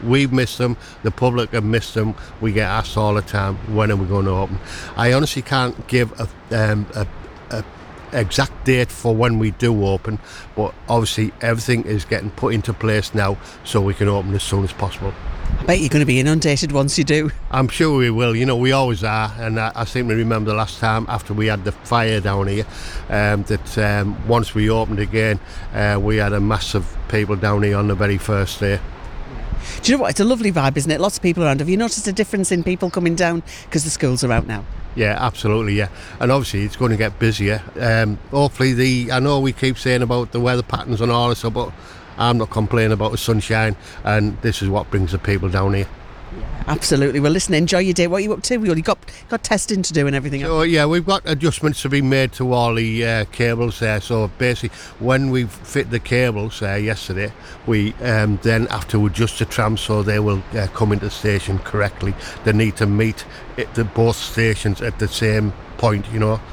we've missed them, the public have missed them. We get asked all the time, when are we going to open? I honestly can't give a exact date for when we do open, but obviously everything is getting put into place now so we can open as soon as possible. I bet you're going to be inundated once you do. I'm sure we will. We always are, and I seem to remember the last time after we had the fire down here that once we opened again we had a mass of people down here on the very first day. Do you know what? It's a lovely vibe, isn't it? Lots of people around. Have you noticed a difference in people coming down because the schools are out now? Yeah, absolutely, yeah. And obviously it's going to get busier. Hopefully I know we keep saying about the weather patterns and all this stuff, but I'm not complaining about the sunshine, and this is what brings the people down here. Absolutely. Well, listen, enjoy your day. What are you up to? We only got testing to do and everything. So yeah, we've got adjustments to be made to all the cables there. So basically, when we fit the cables yesterday, we then have to adjust the trams so they will come into the station correctly. They need to meet both stations at the same point,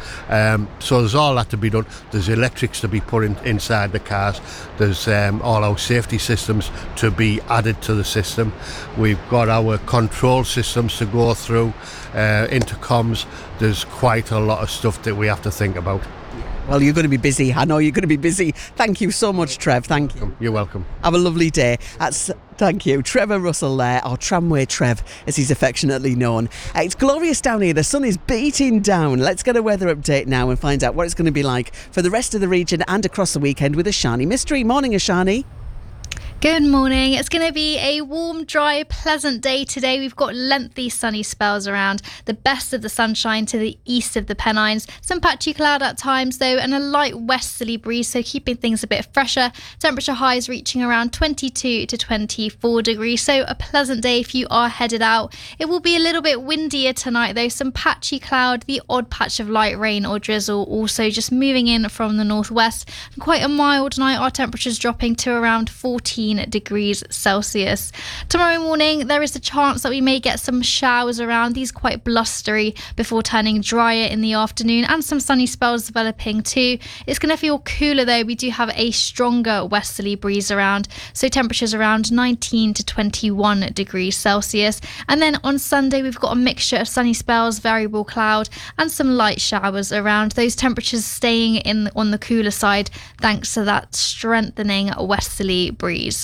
so there's all that to be done. There's electrics to be put inside the cars. There's all our safety systems to be added to the system. We've got our control systems to go through, intercoms. There's quite a lot of stuff that we have to think about. Well, you're going to be busy. I know you're going to be busy. Thank you so much, Trev. Thank you. You're welcome. Have a lovely day. Thank you. Trevor Russell there, or Tramway Trev, as he's affectionately known. It's glorious down here. The sun is beating down. Let's get a weather update now and find out what it's going to be like for the rest of the region and across the weekend with Ashani Mystery. Morning, Ashani. Good morning. It's going to be a warm, dry, pleasant day today. We've got lengthy sunny spells around, the best of the sunshine to the east of the Pennines. Some patchy cloud at times though, and a light westerly breeze, so keeping things a bit fresher. Temperature highs reaching around 22 to 24 degrees, so a pleasant day if you are headed out. It will be a little bit windier tonight though, some patchy cloud, the odd patch of light rain or drizzle also just moving in from the northwest. And quite a mild night, our temperatures dropping to around 14 degrees Celsius. Tomorrow morning there is a chance that we may get some showers around, these quite blustery before turning drier in the afternoon, and some sunny spells developing too. It's going to feel cooler though. We do have a stronger westerly breeze around, so temperatures around 19 to 21 degrees Celsius. And then on Sunday we've got a mixture of sunny spells, variable cloud, and some light showers around, those temperatures staying on the cooler side thanks to that strengthening westerly breeze.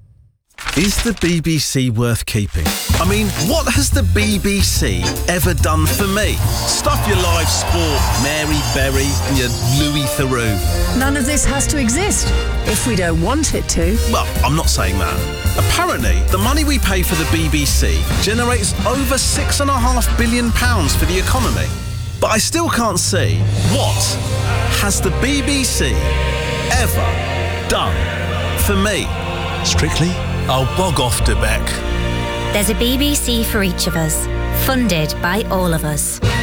Is the BBC worth keeping? I mean, what has the BBC ever done for me? Stuff your live sport, Mary Berry and your Louis Theroux. None of this has to exist if we don't want it to. Well, I'm not saying that. Apparently, the money we pay for the BBC generates over £6.5 billion for the economy. But I still can't see, what has the BBC ever done for me? Strictly, I'll bog off to Beck. There's a BBC for each of us, funded by all of us.